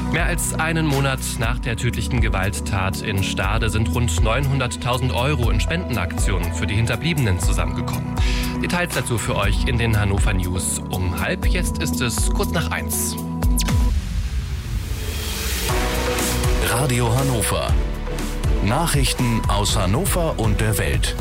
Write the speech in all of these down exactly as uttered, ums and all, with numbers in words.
Mehr als einen Monat nach der tödlichen Gewalttat in Stade sind rund neunhunderttausend Euro in Spendenaktionen für die Hinterbliebenen zusammengekommen. Details dazu für euch in den Hannover News um halb. Jetzt ist es kurz nach eins. Radio Hannover. Nachrichten aus Hannover und der Welt.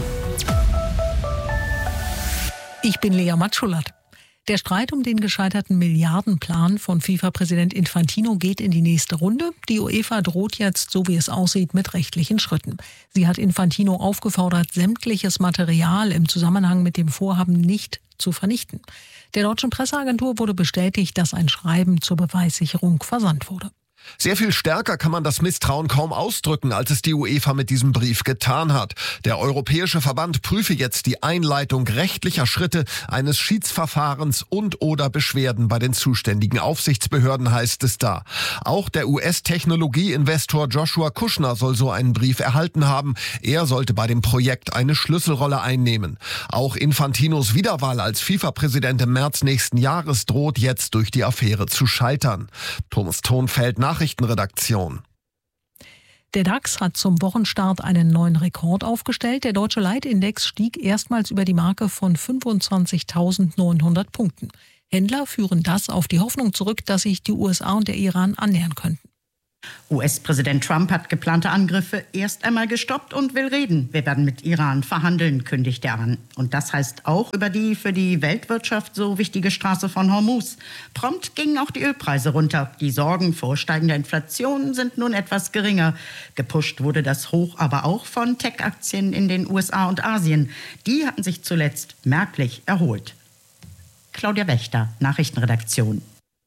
Ich bin Lea Matschulat. Der Streit um den gescheiterten Milliardenplan von FIFA-Präsident Infantino geht in die nächste Runde. Die UEFA droht jetzt, so wie es aussieht, mit rechtlichen Schritten. Sie hat Infantino aufgefordert, sämtliches Material im Zusammenhang mit dem Vorhaben nicht zu vernichten. Der deutschen Presseagentur wurde bestätigt, dass ein Schreiben zur Beweissicherung versandt wurde. Sehr viel stärker kann man das Misstrauen kaum ausdrücken, als es die UEFA mit diesem Brief getan hat. Der Europäische Verband prüfe jetzt die Einleitung rechtlicher Schritte eines Schiedsverfahrens und oder Beschwerden bei den zuständigen Aufsichtsbehörden, heißt es da. Auch der U S-Technologieinvestor Joshua Kushner soll so einen Brief erhalten haben. Er sollte bei dem Projekt eine Schlüsselrolle einnehmen. Auch Infantinos Wiederwahl als FIFA-Präsident im März nächsten Jahres droht jetzt durch die Affäre zu scheitern. Thomas Thonfeld, Nachrichtenredaktion. Der DAX hat zum Wochenstart einen neuen Rekord aufgestellt. Der deutsche Leitindex stieg erstmals über die Marke von fünfundzwanzigtausendneunhundert Punkten. Händler führen das auf die Hoffnung zurück, dass sich die U S A und der Iran annähern könnten. U S-Präsident Trump hat geplante Angriffe erst einmal gestoppt und will reden. Wir werden mit Iran verhandeln, kündigt er an. Und das heißt auch über die für die Weltwirtschaft so wichtige Straße von Hormuz. Prompt gingen auch die Ölpreise runter. Die Sorgen vor steigender Inflation sind nun etwas geringer. Gepusht wurde das Hoch aber auch von Tech-Aktien in den U S A und Asien. Die hatten sich zuletzt merklich erholt. Claudia Wächter, Nachrichtenredaktion.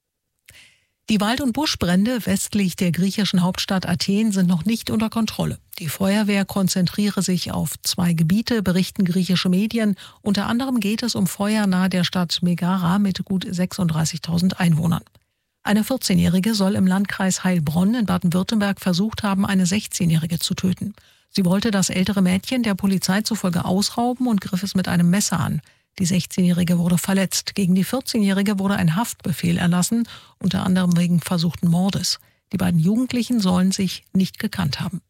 Die Wald- und Buschbrände westlich der griechischen Hauptstadt Athen sind noch nicht unter Kontrolle. Die Feuerwehr konzentriere sich auf zwei Gebiete, berichten griechische Medien. Unter anderem geht es um Feuer nahe der Stadt Megara mit gut sechsunddreißigtausend Einwohnern. Eine vierzehnjährige soll im Landkreis Heilbronn in Baden-Württemberg versucht haben, eine sechzehnjährige zu töten. Sie wollte das ältere Mädchen der Polizei zufolge ausrauben und griff es mit einem Messer an. Die sechzehnjährige wurde verletzt. Gegen die vierzehnjährige wurde ein Haftbefehl erlassen, unter anderem wegen versuchten Mordes. Die beiden Jugendlichen sollen sich nicht gekannt haben.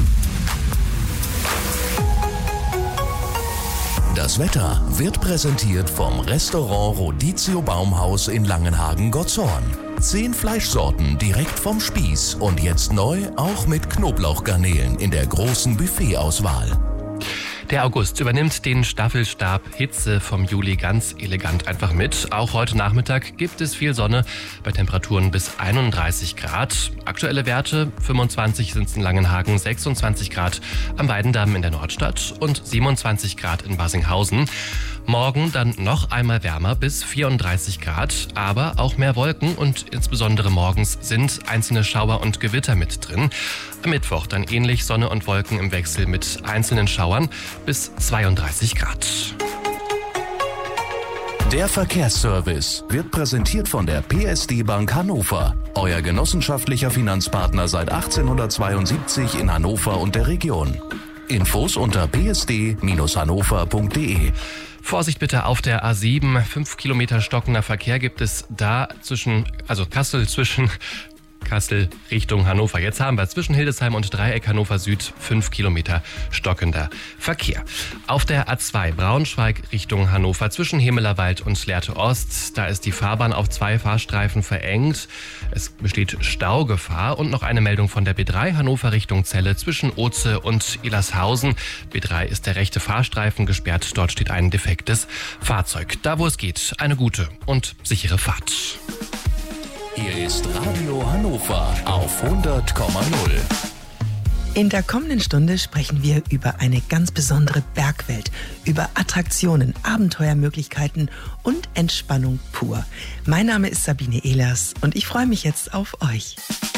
Das Wetter wird präsentiert vom Restaurant Rodizio Baumhaus in Langenhagen-Gottshorn. Zehn Fleischsorten direkt vom Spieß und jetzt neu auch mit Knoblauchgarnelen in der großen Buffetauswahl. Der August übernimmt den Staffelstab Hitze vom Juli ganz elegant einfach mit. Auch heute Nachmittag gibt es viel Sonne bei Temperaturen bis einunddreißig Grad. Aktuelle Werte fünfundzwanzig sind es in Langenhagen, sechsundzwanzig Grad am Weidendamm in der Nordstadt und siebenundzwanzig Grad in Barsinghausen. Morgen dann noch einmal wärmer bis vierunddreißig Grad, aber auch mehr Wolken und insbesondere morgens sind einzelne Schauer und Gewitter mit drin. Am Mittwoch dann ähnlich Sonne und Wolken im Wechsel mit einzelnen Schauern bis zweiunddreißig Grad. Der Verkehrsservice wird präsentiert von der P S D Bank Hannover, euer genossenschaftlicher Finanzpartner seit achtzehnhundertzweiundsiebzig in Hannover und der Region. Infos unter p s d Bindestrich hannover punkt d e. Vorsicht bitte auf der A sieben. Fünf Kilometer stockender Verkehr gibt es da zwischen, also Kassel zwischen Kassel Richtung Hannover. Jetzt haben wir zwischen Hildesheim und Dreieck Hannover Süd fünf Kilometer stockender Verkehr. Auf der A zwei Braunschweig Richtung Hannover zwischen Hemelerwald und Lehrte Ost. Da ist die Fahrbahn auf zwei Fahrstreifen verengt. Es besteht Staugefahr und noch eine Meldung von der B drei Hannover Richtung Celle zwischen Oze und Illershausen. B drei ist der rechte Fahrstreifen gesperrt. Dort steht ein defektes Fahrzeug. Da wo es geht, eine gute und sichere Fahrt. Hier ist Radio Hannover auf hundert Komma null. In der kommenden Stunde sprechen wir über eine ganz besondere Bergwelt, über Attraktionen, Abenteuermöglichkeiten und Entspannung pur. Mein Name ist Sabine Ehlers und ich freue mich jetzt auf euch.